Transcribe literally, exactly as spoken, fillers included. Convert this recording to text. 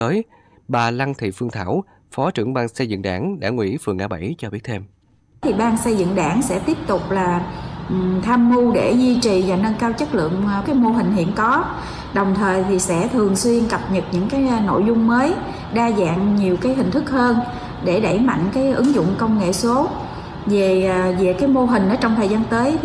tới. Bà Lăng Thị Phương Thảo, Phó trưởng Ban Xây dựng Đảng, Đảng ủy phường Ngã Bảy cho biết thêm. Thì Ban Xây dựng Đảng sẽ tiếp tục là tham mưu để duy trì và nâng cao chất lượng cái mô hình hiện có. Đồng thời thì sẽ thường xuyên cập nhật những cái nội dung mới, đa dạng nhiều cái hình thức hơn để đẩy mạnh cái ứng dụng công nghệ số về về cái mô hình ở trong thời gian tới.